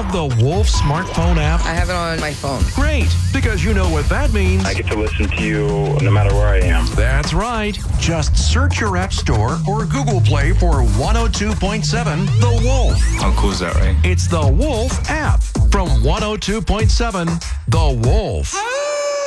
have the Wolf smartphone app? I have it on my phone. Great, because you know what that means. I get to listen to you no matter where I am. That's right. Just search your App Store or Google Play for 102.7 The Wolf. How cool is that, right? It's the Wolf app from 102.7 The Wolf.